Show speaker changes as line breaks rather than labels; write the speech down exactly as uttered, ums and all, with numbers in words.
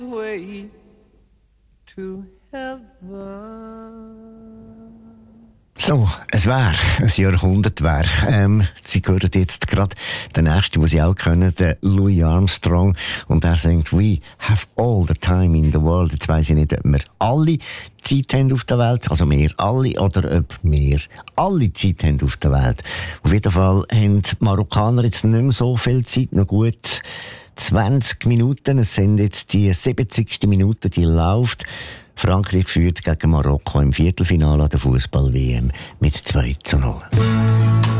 way to heaven.
So, ein Werk, ein Jahrhundertwerk. Ähm, Sie hören jetzt gerade den nächsten, den Sie auch kennen, den Louis Armstrong. Und er singt, we have all the time in the world. Jetzt weiss ich nicht, ob wir alle Zeit haben auf der Welt, also wir alle, oder ob wir alle Zeit haben auf der Welt. Auf jeden Fall haben die Marokkaner jetzt nicht mehr so viel Zeit, noch gut zwanzig Minuten. Es sind jetzt die siebzigste Minute, die läuft. Frankreich führt gegen Marokko im Viertelfinale der Fußball-W M mit zwei zu null.